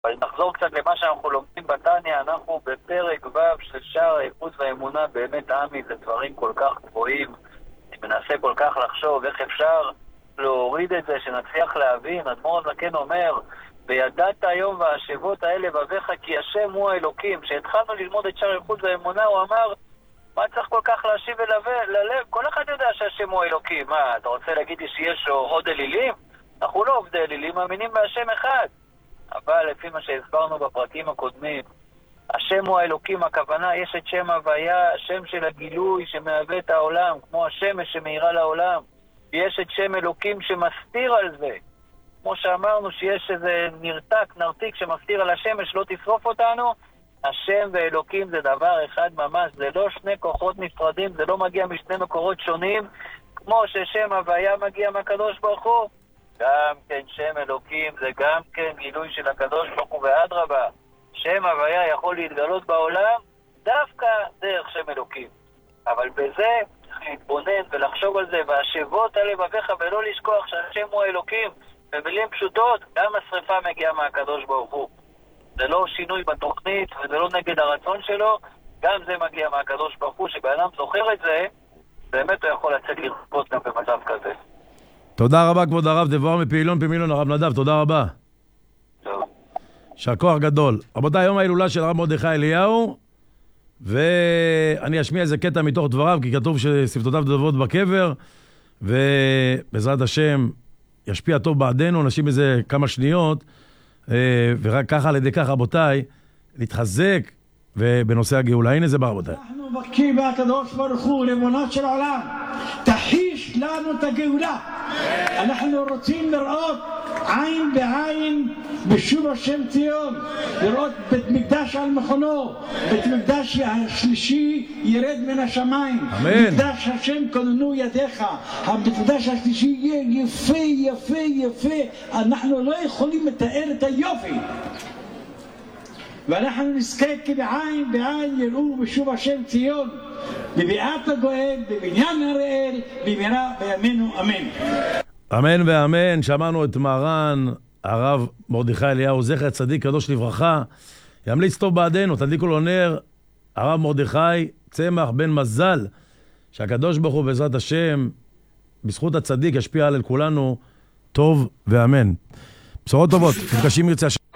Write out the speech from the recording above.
אבל נחזור קצת למה שאנחנו לומדים בתניא. אנחנו בפרק ו' של שער הייחוד והאמונה. באמת עמי, זה דברים כל כך גבוהים. אני מנסה כל כך לחשוב איך אפשר להוריד את זה, שנצליח להבין. אדמו"ר הזקן אומר, וידעת היום והשבות האלה לבביך כי השם הוא האלוקים. כשהתחלנו ללמוד את שער הייחוד והאמונה הוא אמר, מה צריך כל כך להשיב ללב? כל אחד יודע שהשם הוא האלוקים. מה, אתה רוצה להגיד שיש עוד אלילים? אנחנו לא עובדי אלילים, מאמינים בהשם אחד. אבל לפי מה שהסברנו בפרקים הקודמים, השם הוא האלוקים, הכוונה, יש את שם הוויה, השם של הגילוי שמהווה את העולם, כמו השמש שמאירה לעולם. יש את שם אלוקים שמסתיר על זה. כמו שאמרנו שיש איזה נרתיק שמסתיר על השמש, לא תשרוף אותנו. השם ואלוקים זה דבר אחד ממש, זה לא שני כוחות נפרדים, זה לא מגיע משני מקורות שונים, כמו ששם הוויה מגיע מהקדוש ברוך הוא. גם כן שם אלוקים זה גם כן גילוי של הקדוש ברוך הוא, ואדרבה, שם הוויה יכול להתגלות בעולם דווקא דרך שם אלוקים. אבל בזה צריך להתבונן ולחשוב על זה, והשבות על לבביך, ולא לשכוח שהשם הוא האלוקים. במילים פשוטות, גם השריפה מגיעה מהקדוש ברוך הוא. זה לא שינוי בתוכנית וזה לא נגד הרצון שלו, גם זה מגיע מהקדוש ברוך הוא. שבאדם זוכר את זה, באמת הוא יכול לצאת לרקוד גם במצב כזה. תודה רבה כבוד הרב, דבר מפעילון פמילון הרב נדב, תודה רבה. טוב. שהכוח גדול. רבותיי, יום ההילולה של הרב מרדכי אליהו, ואני אשמיע איזה קטע מתוך דבריו, כי כתוב ששפתותיו דברות בקבר, ובעזרת השם ישפיע טוב בעדנו, נשים איזה כמה שניות, ורק ככה על ידי כך, רבותיי, להתחזק ובנושא הגאולה. הנה זה בא, רבותיי. אנחנו מבקשים מהקדוש ברוך הוא, ריבונו של עולם, תחיש לנו את הגאולה. אנחנו רוצים לראות עין בעין בשוב השם ציון, לראות בית מקדש על מכונו, בית מקדש השלישי ירד מן השמיים, אמן. מקדש השם כוננו ידיך, הבית מקדש השלישי יהיה יפה יפה יפה. אנחנו לא יכולים לתאר את היופי, ואנחנו נזכה כי בעין בעין יראו בשוב השם ציון, בביאת הגואל, בבניין הראל, במהרה בימינו אמן. אמן ואמן. שמענו את מרן הרב מרדכי אליהו, זכר צדיק קדוש לברכה, ימליץ טוב בעדנו. תדליקו לו נר, הרב מרדכי צמח בן מזל, שהקדוש ברוך הוא בעזרת השם בזכות הצדיק ישפיע על כולנו טוב ואמן. בשורות טובות, נפגשים ירצה השם.